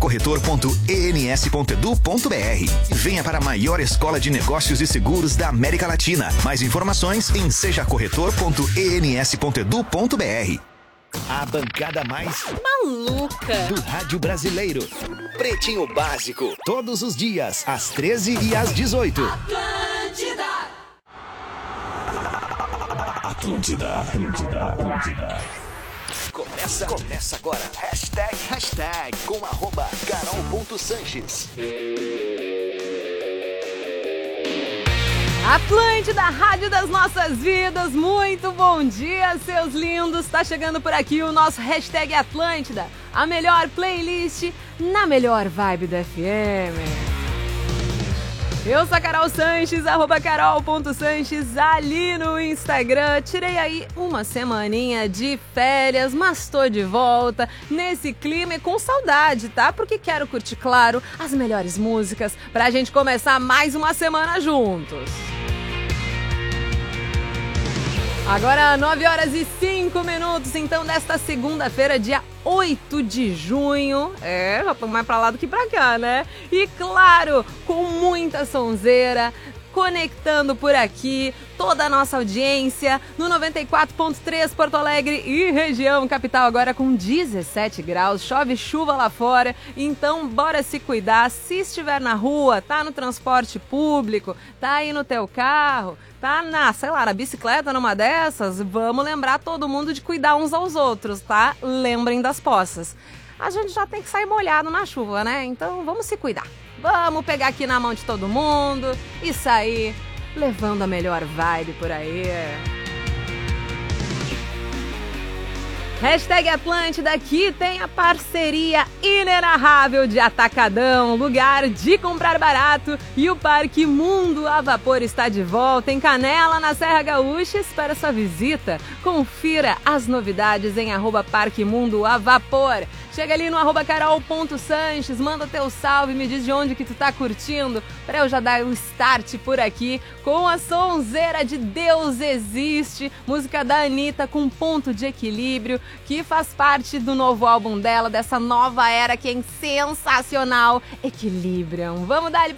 sejacorretor.ens.edu.br. Venha para a maior escola de negócios e seguros da América Latina. Mais informações em sejacorretor.ens.edu.br. A bancada mais maluca do rádio brasileiro. Pretinho Básico, todos os dias, às 13 e às 18. Atlântida. Começa agora. Hashtag com @carol.sanches. Atlântida, rádio das nossas vidas, muito bom dia, seus lindos. Tá chegando por aqui o nosso Hashtag Atlântida, a melhor playlist na melhor vibe da FM. Eu sou a Carol Sanches, @carol.sanches, ali no Instagram. Tirei aí uma semaninha de férias, mas tô de volta nesse clima e com saudade, tá? Porque quero curtir, claro, as melhores músicas pra gente começar mais uma semana juntos. Agora 9h05, então, desta segunda-feira, dia 8 de junho. Já tô mais pra lá do que pra cá, né? E claro, com muita sonzeira, conectando por aqui toda a nossa audiência no 94.3 Porto Alegre e região capital, agora com 17 graus, chove chuva lá fora, então bora se cuidar. Se estiver na rua, tá no transporte público, tá aí no teu carro, tá na bicicleta, numa dessas, vamos lembrar todo mundo de cuidar uns aos outros, tá? Lembrem das poças. A gente já tem que sair molhado na chuva, né? Então vamos se cuidar. Vamos pegar aqui na mão de todo mundo e sair levando a melhor vibe por aí. Hashtag Atlântida, aqui tem a parceria inenarrável de Atacadão, lugar de comprar barato, e o Parque Mundo a Vapor está de volta em Canela, na Serra Gaúcha. Espera sua visita. Confira as novidades em @Parque Mundo a Vapor. Chega ali no @carol.sanches, manda teu salve, me diz de onde que tu tá curtindo, pra eu já dar o start por aqui com a sonzeira de Deus Existe, música da Anitta com Ponto de Equilíbrio, que faz parte do novo álbum dela, dessa nova era que é sensacional, Equilibrium. Vamos dar